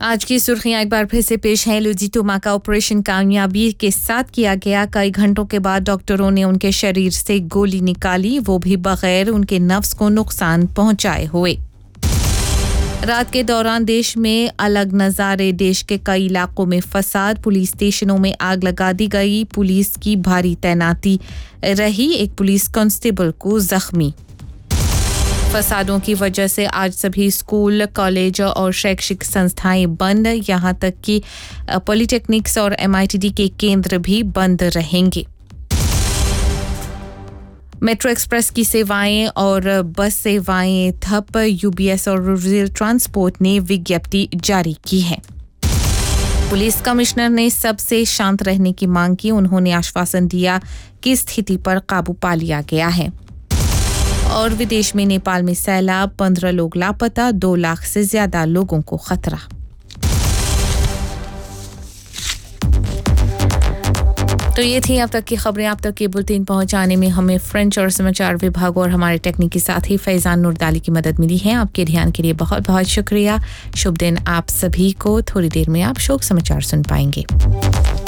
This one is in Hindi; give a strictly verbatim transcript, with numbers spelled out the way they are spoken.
आज की सुर्खियां एक बार फिर से पेश हैं। लुजिटोमा का ऑपरेशन कामयाबी के साथ किया गया। कई घंटों के बाद डॉक्टरों ने उनके शरीर से गोली निकाली, वो भी बगैर उनके नफ्स को नुकसान पहुंचाए हुए। रात के दौरान देश में अलग नज़ारे। देश के कई इलाकों में फसाद, पुलिस स्टेशनों में आग लगा दी गई, पुलिस की भारी तैनाती रही, एक पुलिस कांस्टेबल को जख्मी। फसादों की वजह से आज सभी स्कूल, कॉलेज और शैक्षिक संस्थाएं बंद, यहां तक कि पॉलिटेक्निक्स और एमआईटीडी के केंद्र भी बंद रहेंगे। मेट्रो एक्सप्रेस की सेवाएं और बस सेवाएं ठप, यूबीएस और रेल ट्रांसपोर्ट ने विज्ञप्ति जारी की है। पुलिस कमिश्नर ने सबसे शांत रहने की मांग की। उन्होंने आश्वासन दिया कि स्थिति पर काबू पा लिया गया है। और विदेश में नेपाल में सैलाब, पंद्रह लोग लापता, दो लाख से ज्यादा लोगों को खतरा। तो ये थी अब तक की खबरें। अब तक ये बुलेटिन पहुंचाने में हमें फ्रेंच और समाचार विभाग और हमारे टेक्निकी साथी फैजान नूरदाली की मदद मिली है। आपके ध्यान के लिए बहुत बहुत शुक्रिया। शुभ दिन आप सभी को। थोड़ी देर में आप शोक समाचार सुन पाएंगे।